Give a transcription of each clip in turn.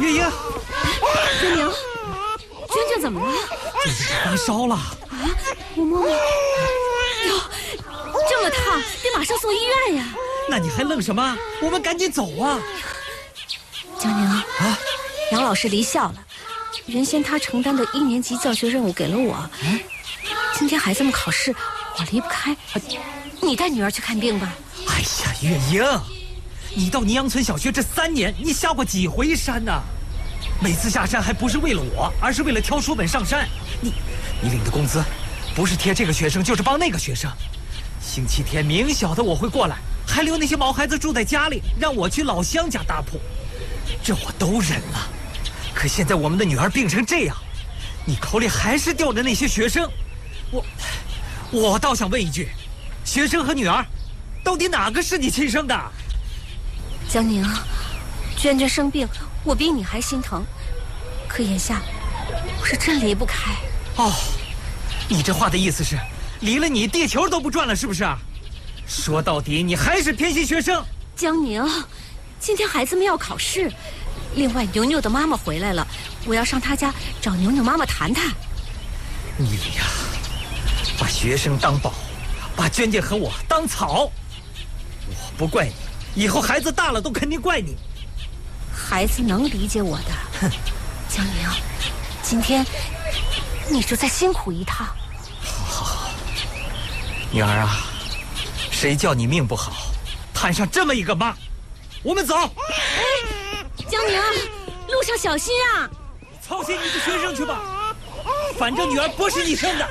月英， 娟宁，娟娟怎么了？ 娟娟发烧了。啊， 我摸摸。哟，这么烫，得马上送医院呀。 那你还愣什么？我们赶紧走啊！ 江宁啊，杨老师离校了，原先他承担的1年级教学任务给了我。今天孩子们考试，我离不开。你带女儿去看病吧。 哎呀，月英，你到泥阳村小学这3年，你下过几回山呢？每次下山还不是为了我，而是为了挑书本上山。你领的工资，不是贴这个学生，就是帮那个学生。星期天明晓得我会过来，还留那些毛孩子住在家里，让我去老乡家搭铺，这我都忍了。可现在我们的女儿病成这样，你口里还是吊着那些学生。我倒想问一句，学生和女儿，到底哪个是你亲生的？ 江宁，娟娟生病，我比你还心疼，可眼下我是真离不开。 哦，你这话的意思是，离了你地球都不转了，是不是？说到底，你还是偏心学生。 江宁，今天孩子们要考试，另外牛牛的妈妈回来了，我要上她家找牛牛妈妈谈谈。 你呀，把学生当宝，把娟娟和我当草。我不怪你，以后孩子大了都肯定怪你。 孩子能理解我的。哼，江宁，今天你就再辛苦一趟。 好，女儿啊，谁叫你命不好，摊上这么一个妈。我们走。 江宁，路上小心啊！ 操心你的学生去吧，反正女儿不是你生的。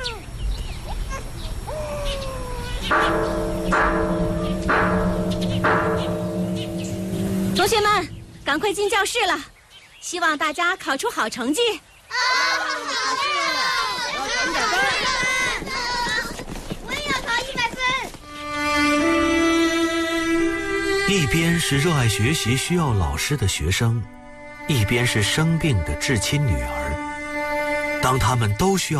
同学们，赶快进教室了，希望大家考出好成绩。 我也要考100分。 一边是热爱学习需要老师的学生，一边是生病的至亲女儿。当他们都需要